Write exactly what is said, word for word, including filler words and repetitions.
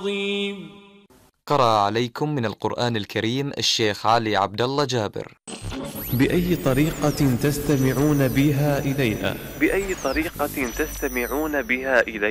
قرأ عليكم من القرآن الكريم الشيخ علي عبد الله جابر. بأي طريقة تستمعون بها إليها؟ بأي طريقة تستمعون بها إليها؟